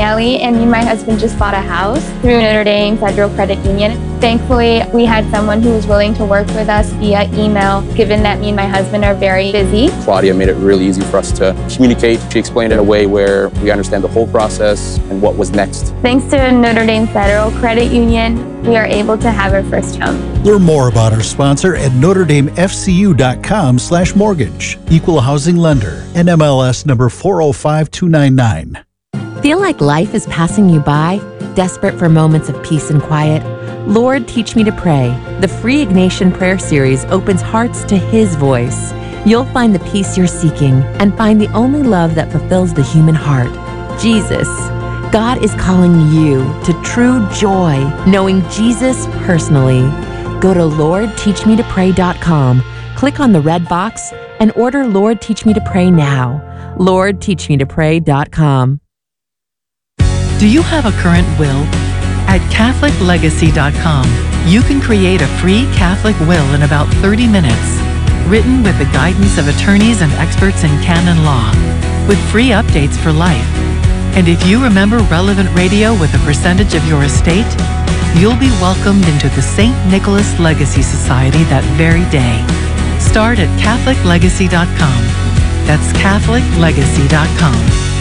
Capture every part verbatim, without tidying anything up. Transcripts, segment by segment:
Ellie, and me and my husband just bought a house through Notre Dame Federal Credit Union. Thankfully, we had someone who was willing to work with us via email, given that me and my husband are very busy. Claudia made it really easy for us to communicate. She explained it in a way where we understand the whole process and what was next. Thanks to Notre Dame Federal Credit Union, we are able to have our first home. Learn more about our sponsor at notre dame f c u dot com slash mortgage. Equal housing lender. N M L S number four oh five two nine nine. Feel like life is passing you by? Desperate for moments of peace and quiet? Lord, Teach Me to Pray. The free Ignatian Prayer Series opens hearts to His voice. You'll find the peace you're seeking and find the only love that fulfills the human heart, Jesus. God is calling you to true joy, knowing Jesus personally. Go to lord teach me to pray dot com, click on the red box, and order Lord Teach Me to Pray now. lord teach me to pray dot com. Do you have a current will? At catholic legacy dot com, you can create a free Catholic will in about thirty minutes, written with the guidance of attorneys and experts in canon law, with free updates for life. And if you remember relevant radio with a percentage of your estate, you'll be welcomed into the Saint Nicholas Legacy Society that very day. Start at catholic legacy dot com. That's catholic legacy dot com.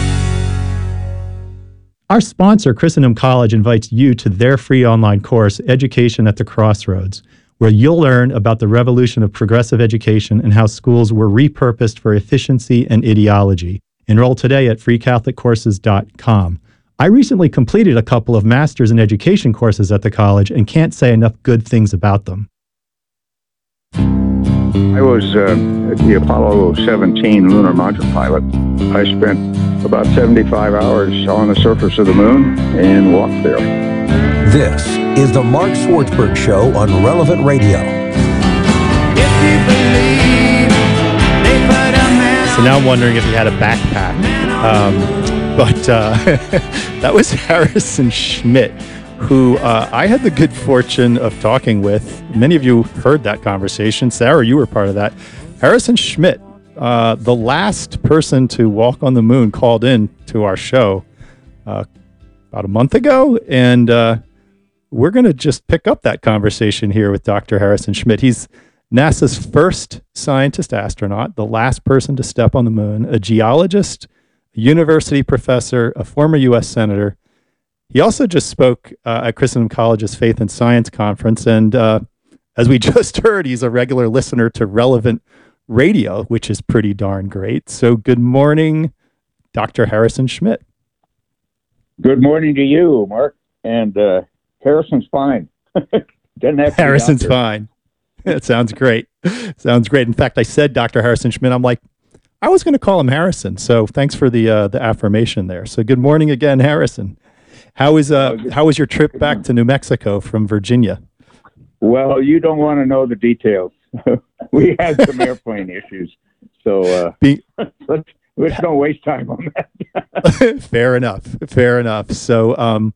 Our sponsor, Christendom College, invites you to their free online course, Education at the Crossroads, where you'll learn about the revolution of progressive education and how schools were repurposed for efficiency and ideology. Enroll today at free catholic courses dot com. I recently completed a couple of Masters in Education courses at the college and can't say enough good things about them. I was uh, the Apollo seventeen lunar module pilot. I spent about seventy-five hours on the surface of the moon and walked there. This is the Mark Swartzberg Show on Relevant Radio. If you believe they put a man So now I'm wondering if he had a backpack. Um, but uh, that was Harrison Schmitt, who uh, I had the good fortune of talking with. Many of you heard that conversation. Sarah, you were part of that. Harrison Schmitt, uh, the last person to walk on the moon, called in to our show uh, about a month ago. And uh, we're going to just pick up that conversation here with Doctor Harrison Schmitt. He's NASA's first scientist astronaut, the last person to step on the moon, a geologist, a university professor, a former U S senator. He also just spoke uh, at Christendom College's Faith and Science Conference, and uh, as we just heard, he's a regular listener to Relevant Radio, which is pretty darn great. So good morning, Doctor Harrison Schmitt. Good morning to you, Mark. And uh, Harrison's fine. Doesn't have to Harrison's be fine. That sounds great. Sounds great. In fact, I said Doctor Harrison Schmitt. I'm like, I was going to call him Harrison. So thanks for the uh, the affirmation there. So good morning again, Harrison. How is uh how was your trip back to New Mexico from Virginia? Well, you don't want to know the details. We had some airplane issues, so uh, Be- let's let's don't waste time on that. Fair enough. Fair enough. So um,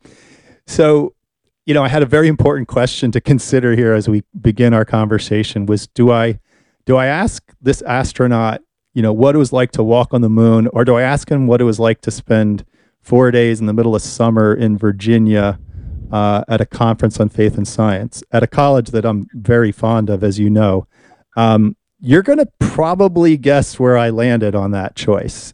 so you know, I had a very important question to consider here as we begin our conversation. Was do I do I ask this astronaut, you know, what it was like to walk on the moon, or do I ask him what it was like to spend four days in the middle of summer in Virginia uh, at a conference on faith and science at a college that I'm very fond of, as you know? Um, you're going to probably guess where I landed on that choice,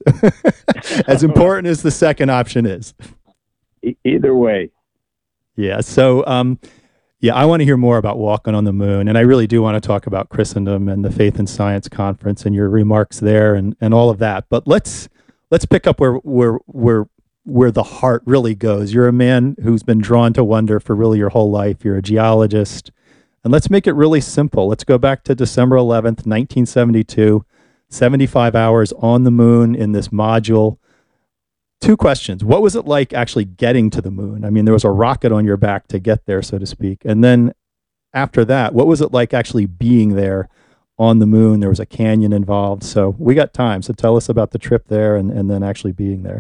as important as the second option is. E- either way. Yeah. So, um, yeah, I want to hear more about walking on the moon, and I really do want to talk about Christendom and the Faith and Science Conference and your remarks there and, and all of that. But let's let's pick up where where where where the heart really goes. You're a man who's been drawn to wonder for really your whole life. You're a geologist. And let's make it really simple. Let's go back to December eleventh, nineteen seventy-two, seventy-five hours on the moon in this module. Two questions. What was it like actually getting to the moon? I mean, there was a rocket on your back to get there, so to speak. And then after that, what was it like actually being there on the moon? There was a canyon involved. So we got time. So tell us about the trip there and, and then actually being there.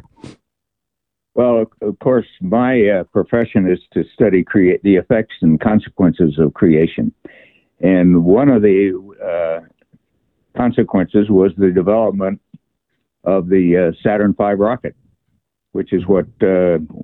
Well, of course, my uh, profession is to study create the effects and consequences of creation. And one of the uh, consequences was the development of the uh, Saturn five rocket, which is what uh,